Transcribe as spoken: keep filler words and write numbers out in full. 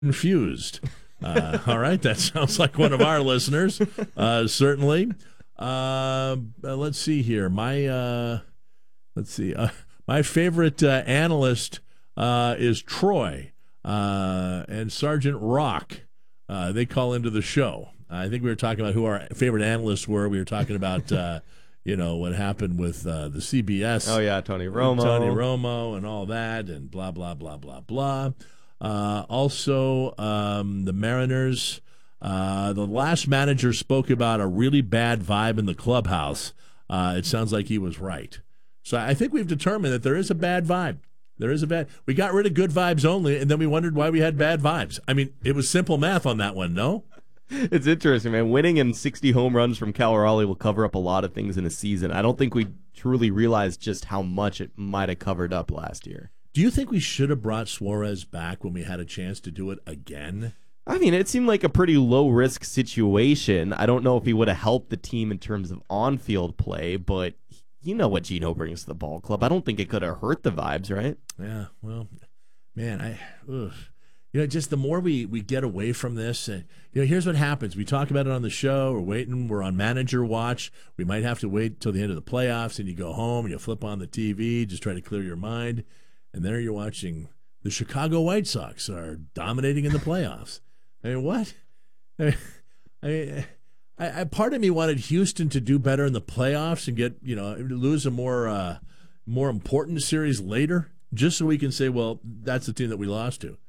confused. Uh, all right, that sounds like one of our listeners, uh, certainly. Uh, uh, let's see here. My uh, let's see. Uh, my favorite uh, analyst uh, is Troy uh, and Sergeant Rock. Uh, they call into the show. I think we were talking about who our favorite analysts were. We were talking about uh, you know what happened with uh, the C B S. Oh yeah, Tony Romo, Tony Romo, and all that, and blah blah blah blah blah. Uh, also, um, the Mariners. Uh, the last manager spoke about a really bad vibe in the clubhouse. Uh, it sounds like he was right. So I think we've determined that there is a bad vibe. There is a bad. We got rid of good vibes only, and then we wondered why we had bad vibes. I mean, it was simple math on that one, no? It's interesting, man. Winning and sixty home runs from Cal Raleigh will cover up a lot of things in a season. I don't think we truly realized just how much it might have covered up last year. Do you think we should have brought Suarez back when we had a chance to do it again? I mean, it seemed like a pretty low-risk situation. I don't know if he would have helped the team in terms of on-field play, but you know what Gino brings to the ball club. I don't think it could have hurt the vibes, right? Yeah, well, man, I, ugh. you know, just the more we, we get away from this, and you know, here's what happens. We talk about it on the show. We're waiting. We're on manager watch. We might have to wait till the end of the playoffs, and you go home and you flip on the T V, just try to clear your mind. And there you're watching the Chicago White Sox are dominating in the playoffs. I mean, what? I mean, I, mean, I, I part of me wanted Houston to do better in the playoffs and get, you know, lose a more uh, more important series later, just so we can say, well, that's the team that we lost to.